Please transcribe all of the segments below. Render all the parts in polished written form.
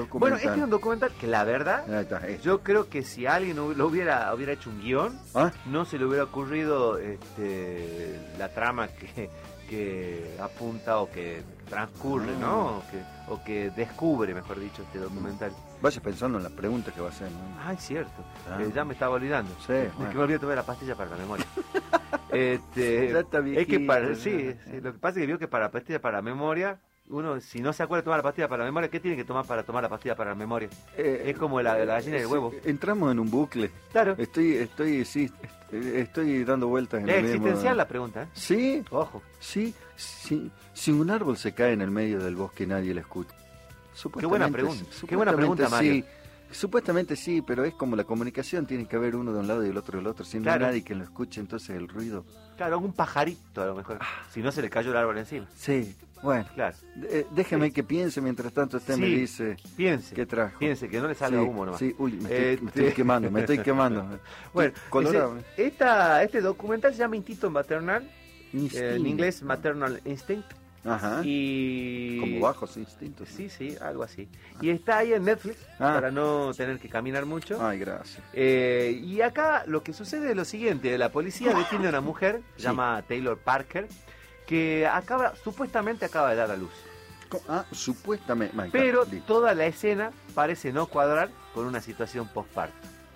documental? Bueno, este es un documental que la verdad, Ahí está, este. yo creo que si alguien lo hubiera hecho un guión, ¿Ah? no se le hubiera ocurrido la trama que apunta o que transcurre, ¿no? O que descubre, mejor dicho, este documental. Vaya pensando en la pregunta que va a hacer, ¿no? Ay, cierto. Ah. Ya me estaba olvidando. Sí, Es bueno. que me olvidé tomar la pastilla para la memoria. Ya está es que viejito, sí, lo que pasa es que vio que para la pastilla para la memoria, uno, si no se acuerda de tomar la pastilla para la memoria, ¿qué tiene que tomar para tomar la pastilla para la memoria? Es como la gallina del huevo. Entramos en un bucle. Claro. Estoy dando vueltas en Es el mismo. existencial la pregunta, ¿eh? Sí, Ojo. sí. Si un árbol se cae en el medio del bosque, nadie le escucha. Qué buena pregunta. Qué buena pregunta, Mario. Sí. Supuestamente sí, pero es como la comunicación, tiene que haber uno de un lado y el otro del otro, si no Claro. hay nadie que lo escuche, entonces el ruido. Claro, un pajarito a lo mejor. Si no se le cayó el árbol encima. Sí, bueno, Claro. déjeme Sí. que piense mientras tanto usted me Sí, dice Piense. qué trajo. Piense, que no le salga Sí, humo nomás. sí, uy, me estoy quemando, me estoy quemando. Bueno, Estoy colorado. este documental se llama Instinto Maternal, en inglés Maternal Instinct. Ajá. Y Como bajos instintos. Sí, algo así. Y está ahí en Netflix, para no tener que caminar mucho. Ay, gracias. Y acá lo que sucede es lo siguiente: la policía detiene a una mujer, se Sí. llama Taylor Parker, que supuestamente acaba de dar a luz. Supuestamente. Pero toda la escena parece no cuadrar con una situación postparto.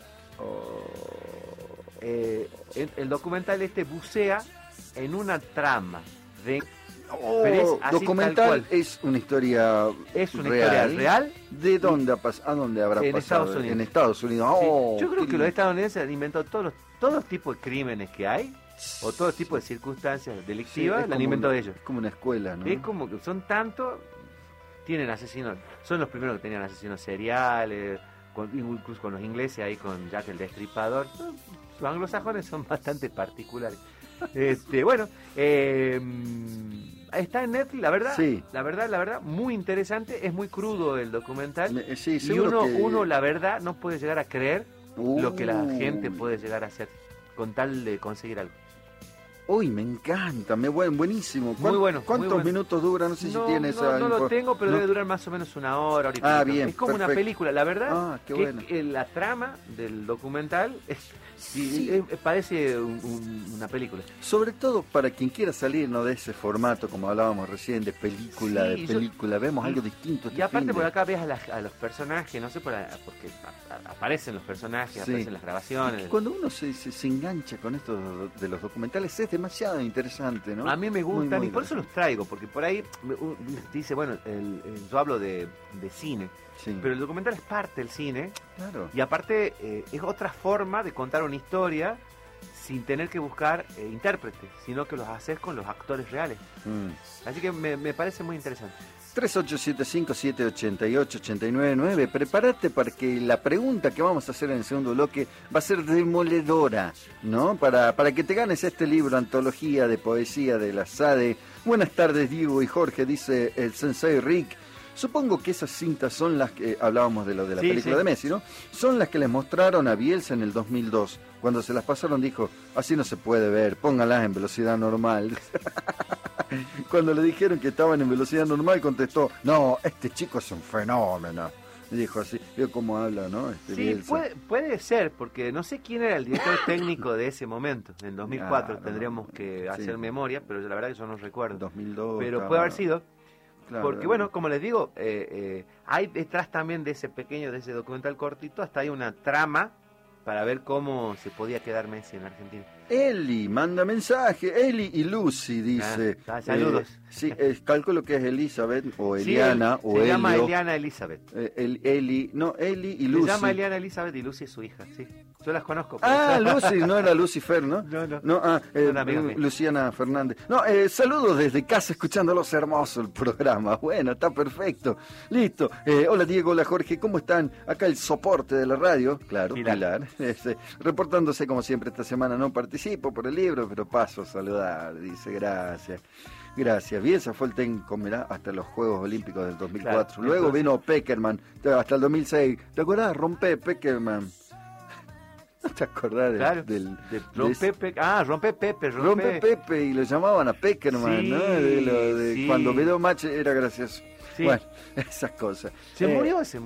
El documental bucea en una trama de... Pero es así, documental tal cual. es una historia Es una historia real. ¿De dónde a dónde habrá En pasado? Estados Unidos. En Estados Unidos. Sí. Oh, Yo creo qué que los estadounidenses han inventado todos los tipos de crímenes que hay, o todo Sí. tipo de circunstancias Sí, delictivas, es la han como inventado ellos. Es como una escuela, ¿no? Es como que son tantos, tienen asesinos, son los primeros que tenían asesinos seriales, incluso con los ingleses ahí con Jack el Destripador. Los anglosajones son bastante particulares. Bueno, está en Netflix, la verdad, Sí. la verdad, muy interesante, es muy crudo el documental. Sí, Y seguro uno, la verdad, no puede llegar a creer lo que la gente Uy. puede llegar a hacer con tal de conseguir algo. Uy, me encanta, buenísimo. Muy bueno, ¿Cuántos muy bueno. minutos dura? No sé si tiene esa no lo info. tengo, pero ¿No? debe durar más o menos una hora y Ah, pico. bien, Es como una perfecto. película, la verdad. Ah, qué que bueno. la trama del documental Sí. parece una película. Sobre todo para quien quiera salir, ¿no?, de ese formato, como hablábamos recién, de película, Sí, vemos algo distinto. Y aparte por acá ves a los personajes, no sé, porque aparecen los personajes, Sí. aparecen las grabaciones. Es que cuando uno se engancha con esto de los documentales es demasiado interesante, ¿no? A mí me gustan Muy y por eso los traigo, porque por ahí dice, bueno, yo hablo de cine, Sí. pero el documental es parte del cine. Claro. Y aparte es otra forma de contar una historia sin tener que buscar intérpretes, sino que los haces con los actores reales. Así que me parece muy interesante. 3875-788-899. Prepárate para que la pregunta que vamos a hacer en el segundo bloque va a ser demoledora, ¿no? Para que te ganes este libro, antología de poesía de la SADE. Buenas tardes, Diego y Jorge, dice el sensei Rick. Supongo que esas cintas son las que hablábamos de lo de la película de Messi, ¿no? Son las que les mostraron a Bielsa en el 2002. Cuando se las pasaron dijo, así no se puede ver, póngalas en velocidad normal. Cuando le dijeron que estaban en velocidad normal contestó, no, este chico es un fenómeno. Y dijo así, veo cómo habla, ¿no? Sí, Bielsa. puede ser, porque no sé quién era el director técnico de ese momento. En 2004 tendríamos que hacer memoria, pero la verdad que yo no recuerdo. 2002. Pero puede haber sido. Claro, Porque bueno, como les digo, hay detrás también de ese documental cortito, hasta hay una trama para ver cómo se podía quedar Messi en Argentina. Eli manda mensaje, Eli y Lucy dice. Saludos. Sí, calculo que es Elizabeth o Sí, Eliana o se llama Elio. Eliana Elizabeth. Eli y Lucy. Se llama Eliana Elizabeth y Lucy es su hija, sí. Yo las conozco. Lucy, no era Lucifer, ¿no? No. Una amiga mía. Luciana Fernández. No, saludos desde casa escuchándolos, hermoso el programa. Bueno, está perfecto. Listo. Hola Diego, hola Jorge, ¿cómo están? Acá el soporte de la radio, claro, Pilar. Reportándose como siempre esta semana, no participo por el libro, pero paso a saludar, dice, gracias. Bielsa fue el técnico, mirá, hasta los Juegos Olímpicos del 2004. Claro, Luego entonces... vino Peckerman, hasta el 2006. ¿Te acordás? Rompe Peckerman. ¿No te acordás del Rompe Pepe y lo llamaban a Peckerman, sí, ¿no? Sí. Cuando Video Match era gracioso. Sí. Bueno, esas cosas. ¿Se murió ese